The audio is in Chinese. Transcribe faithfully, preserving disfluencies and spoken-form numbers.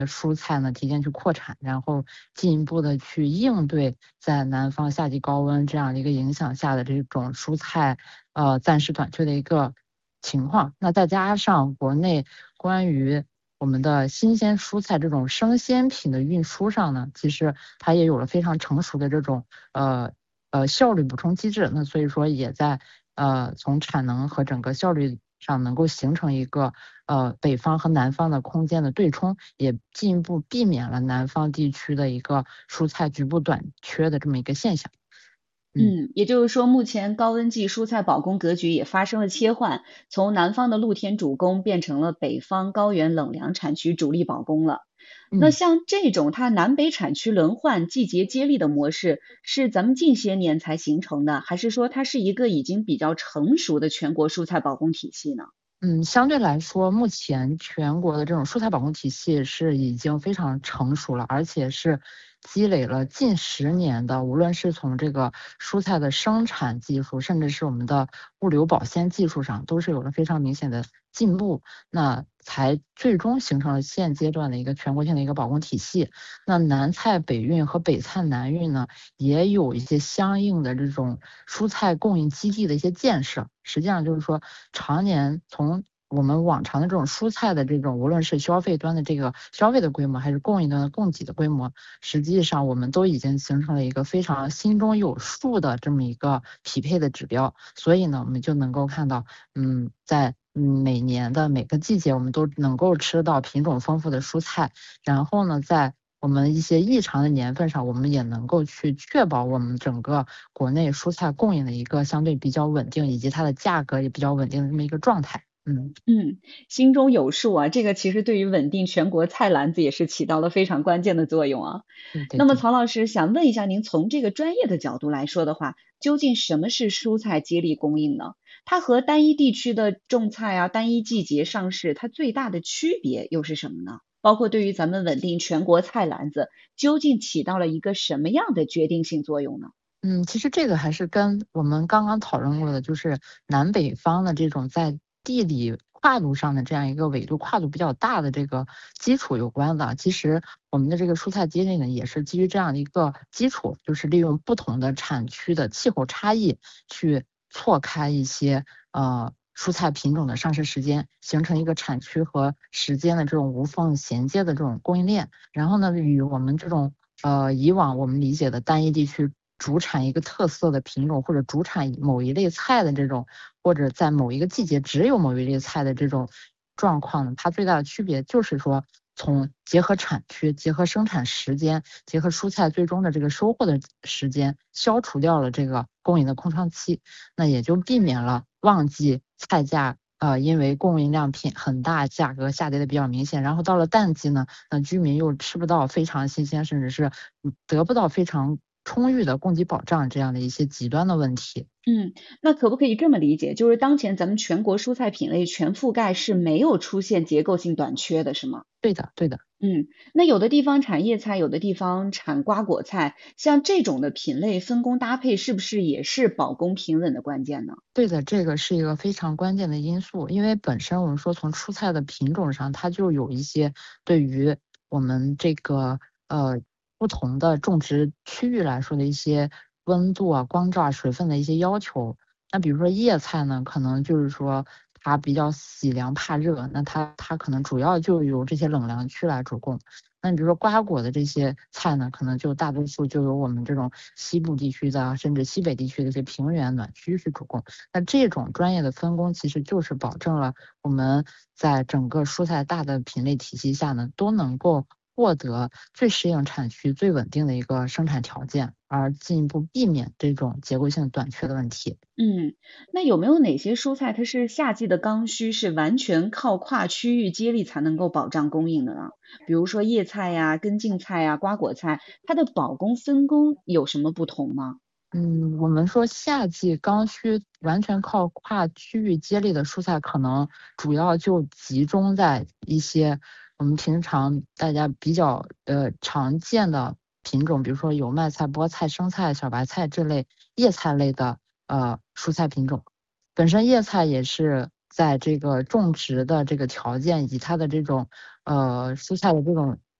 蔬菜呢提前去扩产，然后进一步的去应对在南方夏季高温这样的一个影响下的这种蔬菜呃暂时短缺的一个情况。那再加上国内关于我们的新鲜蔬菜这种生鲜品的运输上呢，其实它也有了非常成熟的这种呃呃效率补充机制。那所以说也在呃从产能和整个效率上能够形成一个呃北方和南方的空间的对冲，也进一步避免了南方地区的一个蔬菜局部短缺的这么一个现象。嗯。 嗯，也就是说，目前高温季蔬菜保供格局也发生了切换，从南方的露天主攻变成了北方高原冷凉产区主力保供了。那嗯。 像这种它南北产区轮换、季节接力的模式，是咱们近些年才形成的，还是说它是一个已经比较成熟的全国蔬菜保供体系呢？ 嗯，相对来说，目前全国的这种蔬菜保供体系是已经非常成熟了，而且是积累了近十年的，无论是从这个蔬菜的生产技术，甚至是我们的物流保鲜技术上，都是有了非常明显的进步，那才最终形成了现阶段的一个全国性的一个保供体系。那南菜北运和北菜南运呢，也有一些相应的这种蔬菜供应基地的一些建设。实际上就是说，常年从我们往常的这种蔬菜的这种，无论是消费端的这个消费的规模，还是供应端的供给的规模，实际上我们都已经形成了一个非常心中有数的这么一个匹配的指标。所以呢，我们就能够看到，嗯，在嗯每年的每个季节，我们都能够吃到品种丰富的蔬菜。然后呢，在我们一些异常的年份上，我们也能够去确保我们整个国内蔬菜供应的一个相对比较稳定，以及它的价格也比较稳定的这么一个状态。嗯。 嗯，心中有数啊，这个其实对于稳定全国菜篮子也是起到了非常关键的作用啊。那么对对对。 曹老师想问一下，您从这个专业的角度来说的话，究竟什么是蔬菜接力供应呢？它和单一地区的种菜啊、单一季节上市，它最大的区别又是什么呢？包括对于咱们稳定全国菜篮子，究竟起到了一个什么样的决定性作用呢？ 嗯，其实这个还是跟我们刚刚讨论过的，就是南北方的这种在地理跨度上的这样一个纬度跨度比较大的这个基础有关的。其实我们的这个蔬菜接力呢，也是基于这样的一个基础，就是利用不同的产区的气候差异，去错开一些呃蔬菜品种的上市时间，形成一个产区和时间的这种无缝衔接的这种供应链。然后呢，与我们这种呃以往我们理解的单一地区主产一个特色的品种，或者主产某一类菜的这种，或者在某一个季节只有某一类菜的这种状况呢，它最大的区别就是说，从结合产区、结合生产时间、结合蔬菜最终的这个收获的时间，消除掉了这个供应的空窗期，那也就避免了旺季菜价呃，因为供应量品很大，价格下跌的比较明显，然后到了淡季呢，那居民又吃不到非常新鲜，甚至是嗯得不到非常充裕的供给保障这样的一些极端的问题。 嗯，那可不可以这么理解，就是当前咱们全国蔬菜品类全覆盖是没有出现结构性短缺的，是吗？ 对的，对的。 嗯，那有的地方产叶菜，有的地方产瓜果菜，像这种的品类分工搭配，是不是也是保供平稳的关键呢？ 对的，这个是一个非常关键的因素，因为本身我们说从蔬菜的品种上，它就有一些对于我们这个呃不同的种植区域来说的一些温度啊、光照啊、水分的一些要求。那比如说叶菜呢，可能就是说它比较喜凉怕热，那它它可能主要就由这些冷凉区来主供。那你比如说瓜果的这些菜呢，可能就大多数就由我们这种西部地区的，甚至西北地区的一些平原暖区去主供。那这种专业的分工，其实就是保证了我们在整个蔬菜大的品类体系下呢，都能够获得最适应产区、最稳定的一个生产条件，而进一步避免这种结构性短缺的问题。 嗯，那有没有哪些蔬菜它是夏季的刚需，是完全靠跨区域接力才能够保障供应的呢？比如说叶菜呀、根茎菜呀、瓜果菜，它的保供分工有什么不同吗？ 嗯，我们说夏季刚需完全靠跨区域接力的蔬菜，可能主要就集中在一些我们平常大家比较呃常见的品种，比如说有麦菜、菠菜、生菜、小白菜这类叶菜类的呃蔬菜品种。本身叶菜也是在这个种植的这个条件以及它的这种呃蔬菜的这种